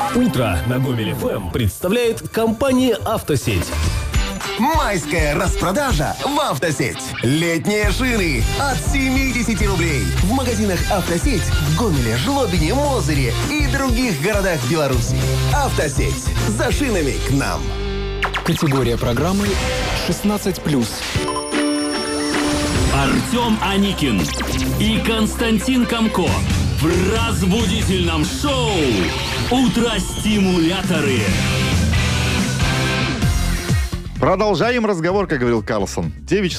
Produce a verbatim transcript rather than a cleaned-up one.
Утро на Гомель эф эм представляет компания «Автосеть». Майская распродажа в «Автосеть». Летние шины от семьдесят рублей. В магазинах «Автосеть» в Гомеле, Жлобине, Мозыре и других городах Беларуси. «Автосеть». За шинами к нам. Категория программы шестнадцать плюс. Артем Аникин и Константин Комко в разбудительном шоу «Утро-стимуляторы». Продолжаем разговор, как говорил Карлсон. девять